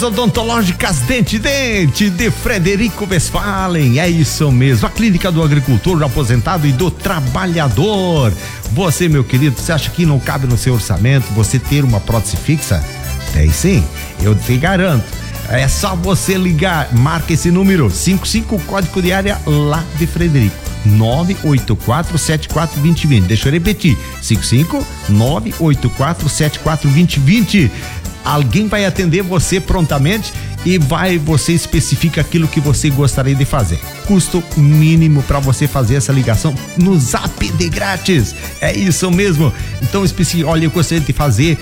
Odontológicas Dente de Frederico Westphalen, é isso mesmo, a clínica do agricultor, do aposentado e do trabalhador. Você, meu querido, você acha que não cabe no seu orçamento você ter uma prótese fixa? Tem sim, eu te garanto. É só você ligar, marca esse número 55, código de área lá de Frederico, 984742020. Deixa eu repetir, 55 984742020. Alguém vai atender você prontamente e você especifica aquilo que você gostaria de fazer. Custo mínimo para você fazer essa ligação no Zap de grátis. É isso mesmo. Então olha, eu gostaria de fazer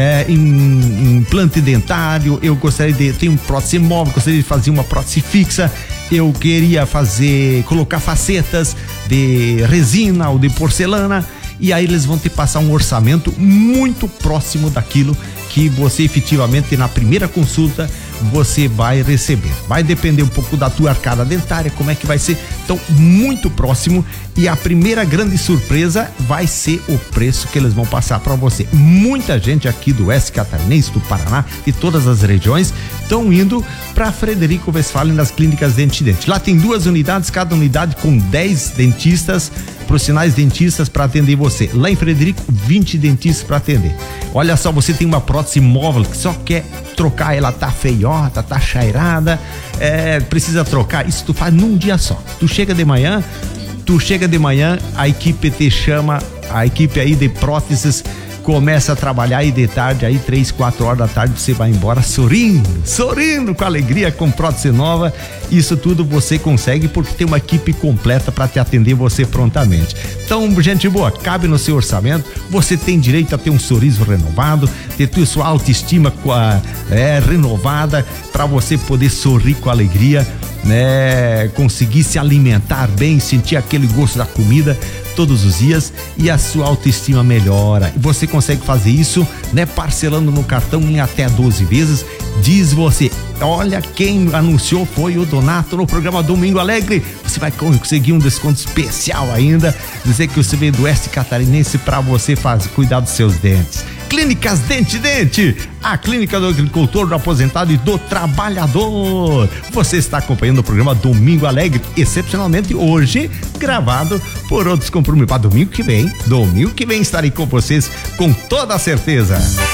implante dentário, eu gostaria de ter um prótese móvel, gostaria de fazer uma prótese fixa, eu queria colocar facetas de resina ou de porcelana. E aí eles vão te passar um orçamento muito próximo daquilo que você efetivamente na primeira consulta você vai receber. Vai depender um pouco da tua arcada dentária, como é que vai ser. Então, muito próximo, e a primeira grande surpresa vai ser o preço que eles vão passar para você. Muita gente aqui do Oeste Catarinense, do Paraná e todas as regiões estão indo para Frederico Westphalen nas clínicas Dente. Lá tem 2 unidades, cada unidade com 10 dentistas, profissionais dentistas para atender você. Lá em Frederico, 20 dentistas para atender. Olha só, você tem uma prótese móvel que só quer trocar, ela tá feiota, tá chairada, precisa trocar, isso tu faz num dia só. Tu chega de manhã, a equipe te chama, a equipe aí de próteses começa a trabalhar aí de tarde, aí 3, 4 horas da tarde você vai embora sorrindo com alegria, com prótese nova. Isso tudo você consegue porque tem uma equipe completa para te atender você prontamente. Então, gente boa, cabe no seu orçamento, você tem direito a ter um sorriso renovado, ter sua autoestima renovada, para você poder sorrir com alegria, né? Conseguir se alimentar bem, sentir aquele gosto da comida todos os dias e a sua autoestima melhora. E você consegue fazer isso, né? Parcelando no cartão em até 12 vezes. Diz você, olha, quem anunciou foi o Donato no programa Domingo Alegre. Você vai conseguir um desconto especial ainda, dizer que você veio do Oeste Catarinense para você cuidar dos seus dentes. Clínicas Dente, a clínica do agricultor, do aposentado e do trabalhador. Você está acompanhando o programa Domingo Alegre, excepcionalmente hoje, gravado por outros compromissos. Para domingo que vem estarei com vocês com toda a certeza.